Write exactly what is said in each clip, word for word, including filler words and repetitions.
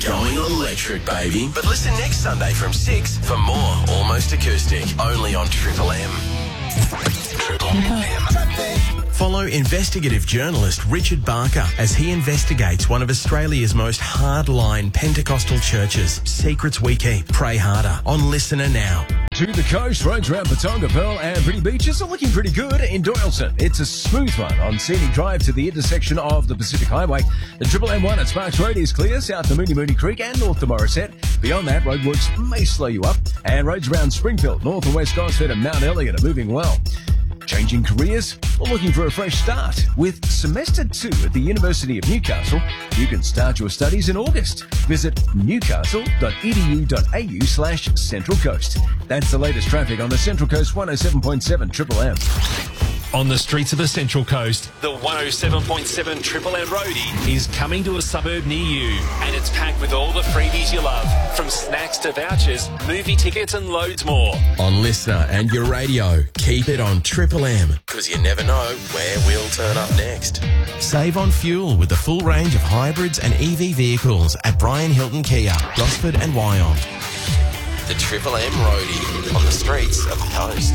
Going electric, baby. But listen next Sunday from six for more Almost Acoustic, only on Triple M. Triple M. Follow investigative journalist Richard Barker as he investigates one of Australia's most hardline Pentecostal churches. Secrets we keep. Pray harder on Listener Now. To the coast, roads around Patonga, Pearl and Pretty Beaches are looking pretty good in Doylestown. It's a smooth one on Scenic Drive to the intersection of the Pacific Highway. The Triple M one at Sparks Road is clear south to Mooney Mooney Creek and north to Morisset. Beyond that, roadworks may slow you up. And roads around Springfield, north and west Gosford and Mount Elliot are moving well. Changing careers or looking for a fresh start? With semester two at the University of Newcastle, you can start your studies in August. Visit newcastle.edu.au slash Central Coast. That's the latest traffic on the Central Coast one oh seven point seven Triple M. On the streets of the Central Coast, the one oh seven point seven Triple M Roadie is coming to a suburb near you, and it's packed with all the freebies you love, from snacks to vouchers, movie tickets and loads more. On Listener and your radio, keep it on Triple M, because you never know where we'll turn up next. Save on fuel with the full range of hybrids and E V vehicles at Brian Hilton Kia, Gosford and Wyong. The Triple M Roadie on the streets of the coast.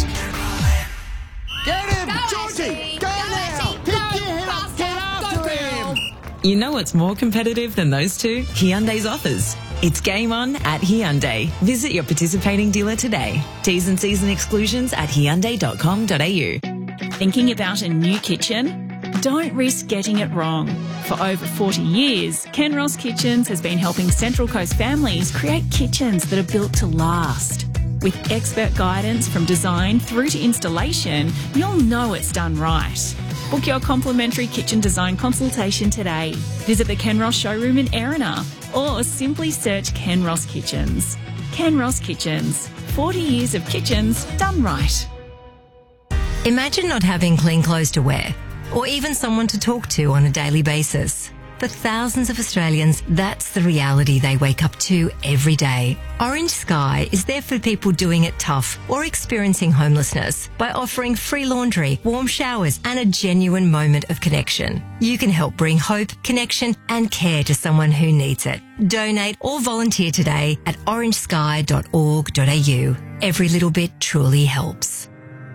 Get him! Georgie! Go now! Pick your head up! Get after him! You know what's more competitive than those two? Hyundai's offers. It's game on at Hyundai. Visit your participating dealer today. T's and C's and exclusions at hyundai dot com dot a u. Thinking about a new kitchen? Don't risk getting it wrong. For over forty years, Ken Ross Kitchens has been helping Central Coast families create kitchens that are built to last. With expert guidance from design through to installation, you'll know it's done right. Book your complimentary kitchen design consultation today. Visit the Ken Ross showroom in Erina or simply search Ken Ross Kitchens. Ken Ross Kitchens. forty years of kitchens done right. Imagine not having clean clothes to wear or even someone to talk to on a daily basis. For thousands of Australians, that's the reality they wake up to every day. Orange Sky is there for people doing it tough or experiencing homelessness by offering free laundry, warm showers and a genuine moment of connection. You can help bring hope, connection and care to someone who needs it. Donate or volunteer today at orange sky dot org dot a u. Every little bit truly helps.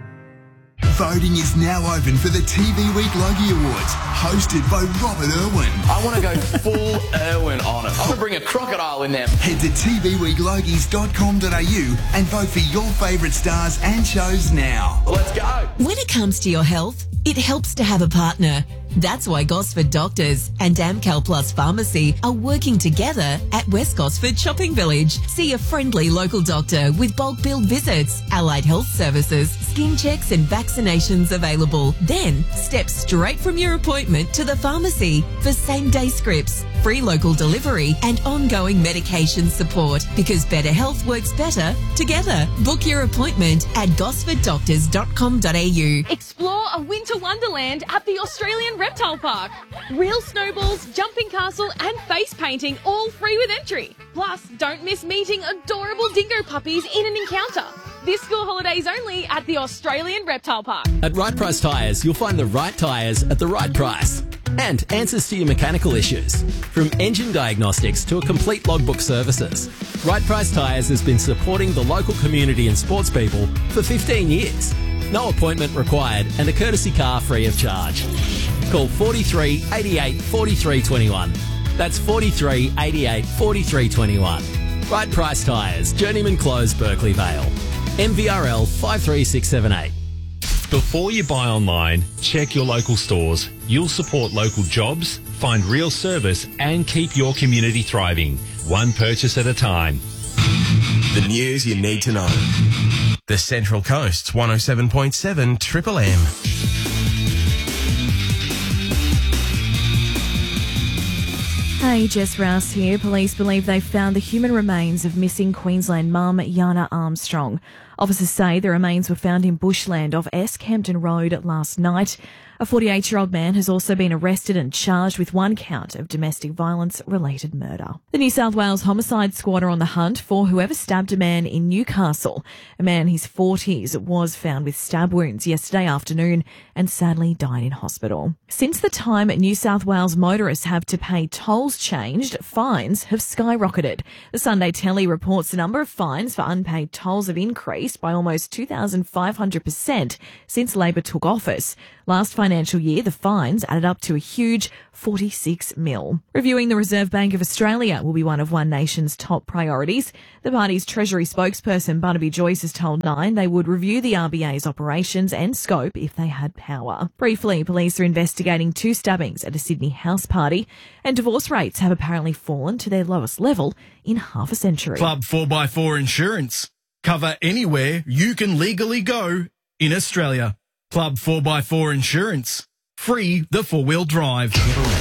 Voting is now open for the T V Week Logie Awards, hosted by Robert Irwin. I want to go full Irwin on it. I'm going to bring a crocodile in there. Head to t v week logies dot com dot a u and vote for your favourite stars and shows now. Let's go. When it comes to your health, it helps to have a partner. That's why Gosford Doctors and Amcal Plus Pharmacy are working together at West Gosford Shopping Village. See a friendly local doctor with bulk billed visits, allied health services, skin checks and vaccinations available. Then step straight from your appointment to the pharmacy for same-day scripts, free local delivery and ongoing medication support, because better health works better together. Book your appointment at gosford doctors dot com dot a u. Explore a winter wonderland at the Australian Reptile Park. Real snowballs, jumping castle and face painting, all free with entry. Plus, don't miss meeting adorable dingo puppies in an encounter. This school holidays only at the Australian Reptile Park. At Right Price Tyres, you'll find the right tyres at the right price. And answers to your mechanical issues. From engine diagnostics to a complete logbook services. Right Price Tyres has been supporting the local community and sports people for fifteen years. No appointment required and a courtesy car free of charge. Call forty-three, eighty-eight, forty-three, twenty-one. That's forty-three, eighty-eight, forty-three, twenty-one. Right Price Tyres, Journeyman Close, Berkeley Vale. M V R L five three six seven eight. Before you buy online, check your local stores. You'll support local jobs, find real service and keep your community thriving. One purchase at a time. The news you need to know. The Central Coast's one oh seven point seven Triple M. Hey, Jess Rouse here. Police believe they found the human remains of missing Queensland mum Yana Armstrong. Officers say the remains were found in bushland off Esk Hampton Road last night. A forty-eight-year-old man has also been arrested and charged with one count of domestic violence-related murder. The New South Wales Homicide Squad are on the hunt for whoever stabbed a man in Newcastle. A man in his forties was found with stab wounds yesterday afternoon and sadly died in hospital. Since the time New South Wales motorists have to pay tolls changed, fines have skyrocketed. The Sunday Telly reports the number of fines for unpaid tolls have increased by almost two thousand five hundred percent since Labor took office. Last financial year, the fines added up to a huge forty-six mil. Reviewing the Reserve Bank of Australia will be one of One Nation's top priorities. The party's Treasury spokesperson Barnaby Joyce has told Nine they would review the R B A's operations and scope if they had power. Briefly, police are investigating two stabbings at a Sydney house party, and divorce rates have apparently fallen to their lowest level in half a century. Club four by four Insurance. Cover anywhere you can legally go in Australia. Club four by four Insurance. Free the four-wheel drive.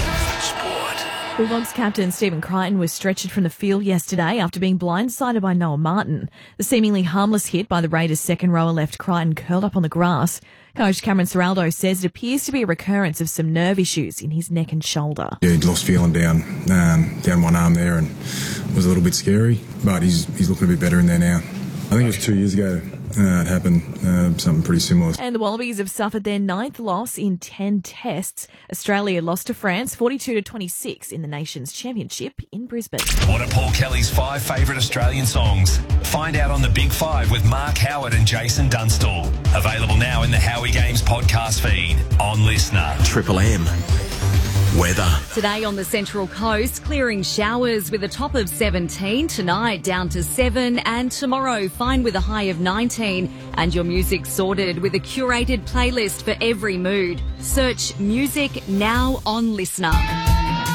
Bulldogs captain Stephen Crichton was stretchered from the field yesterday after being blindsided by Noah Martin. The seemingly harmless hit by the Raiders' second rower left Crichton curled up on the grass. Coach Cameron Ciraldo says it appears to be a recurrence of some nerve issues in his neck and shoulder. Yeah, he lost feeling down um, down one arm there and was a little bit scary, but he's he's looking a bit better in there now. I think it was two years ago. Uh, it happened, uh, something pretty similar. And the Wallabies have suffered their ninth loss in ten tests. Australia lost to France forty-two to twenty-six in the Nations Championship in Brisbane. What are Paul Kelly's five favourite Australian songs? Find out on the Big Five with Mark Howard and Jason Dunstall. Available now in the Howie Games podcast feed on Listener. Triple M. Weather. Today on the Central Coast, clearing showers with a top of seventeen. Tonight down to seven, and tomorrow fine with a high of nineteen. And your music sorted with a curated playlist for every mood. Search Music Now on Listener.